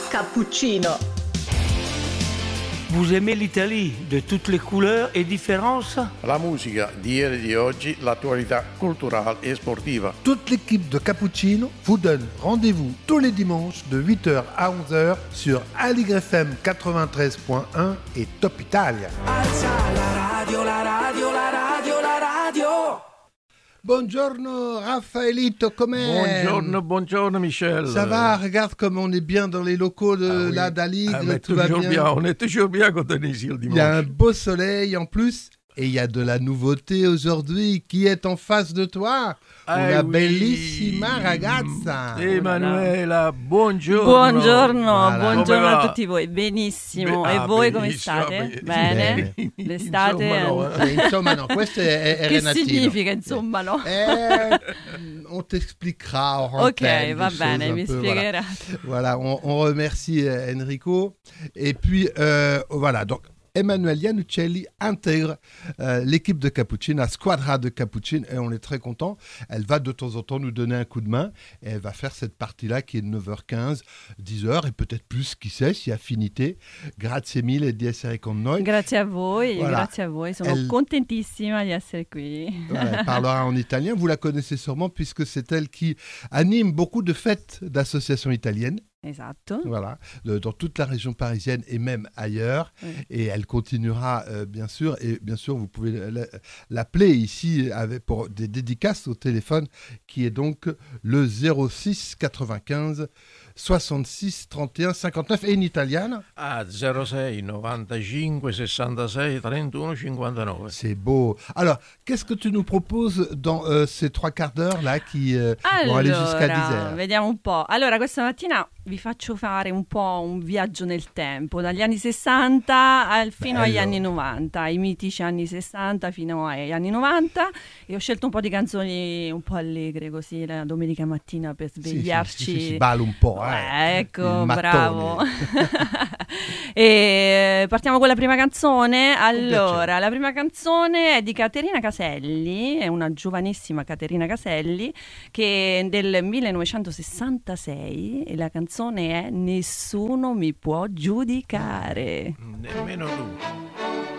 Cappuccino. Vous aimez l'Italie de toutes les couleurs et différences? La musica di ieri e di oggi, l'attualità culturale e sportiva. Toute l'équipe de Cappuccino vous donne rendez-vous tous les dimanches de 8h à 11h sur AligrefM 93.1 et Top Italia. Alza la radio, la radio, la radio, la radio. Buongiorno Raffaelito, com'è? Buongiorno Michel. Ça va, regarde comme on est bien dans les locaux de la Daligre, tout va bien. On est toujours bien quand on est ici le dimanche. Il y a un beau soleil en plus et il y a de la nouveauté aujourd'hui. Qui est en face de toi? Una bellissima ragazza. Emanuela, buongiorno. Buongiorno a tutti voi. Benissimo. E voi come state? Bene? L'estate? Insomma no, questo è Che Renatino. significa insomma no? On t'expliquera. Ok, va bene, mi spiegherete. Voilà, on remercie Enrico. Et puis, voilà, donc Emmanuel Iannuccelli intègre l'équipe de Cappuccino, la squadra de Cappuccino, et on est très content. Elle va de temps en temps nous donner un coup de main et elle va faire cette partie-là qui est de 9h15, 10h et peut-être plus, qui sait, si affinité. Grazie mille di essere con noi. Grazie a voi, Voilà. grazie a voi. Sono contentissima di essere qui. Voilà, elle parlera en italien. Vous la connaissez sûrement puisque c'est elle qui anime beaucoup de fêtes d'associations italiennes. Esatto. Voilà, dans toute la région parisienne et même ailleurs. Oui. Et elle continuera, bien sûr. Et bien sûr, vous pouvez l'appeler ici pour des dédicaces au téléphone, qui est donc le 06 95 66 31 59. Et in italiano? Ah, 06 95 66 31 59. C'est beau. Alors, qu'est-ce que tu nous proposes dans ces 3 quarts d'heure là qui vont aller jusqu'à 10h? Vediamo un po'. Allora, questa mattina vi faccio fare un po' un viaggio nel tempo, dagli anni 60 fino agli anni 90, i mitici anni 60 fino agli anni 90, e ho scelto un po' di canzoni un po' allegre così la domenica mattina per svegliarci. Sì, si balla un po'. Ecco, bravo. E partiamo con la prima canzone. Allora, la prima canzone è di Caterina Caselli, è una giovanissima Caterina Caselli che è del 1966 e la canzone è Nessuno mi può giudicare. Nemmeno tu.